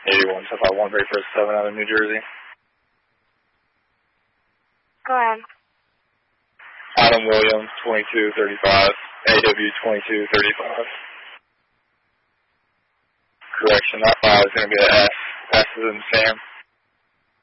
81, 1 very first 7 out of New Jersey. Go ahead. Adam Williams, 2235. AW 2235. Correction, that 5 is going to be an S. S is in Sam.